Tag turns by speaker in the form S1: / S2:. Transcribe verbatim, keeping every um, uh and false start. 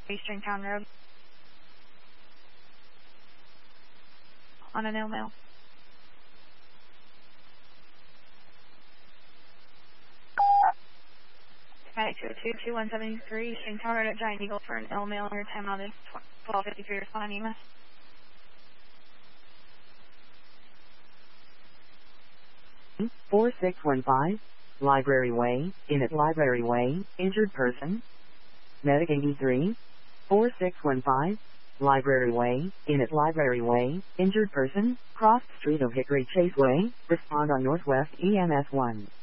S1: Stringtown Road. On an ill mail. Medic two two two one seven three, Stringtown Road at Giant Eagle for an ill mail under ten out of twelve fifty-three, respond E M S.
S2: four six one five, Library Way, in at Library Way, injured person. Medic eighty-three, four six one five, Library Way, in at Library Way, injured person, crossed street of Hickory Chase Way, respond on Northwest E M S one.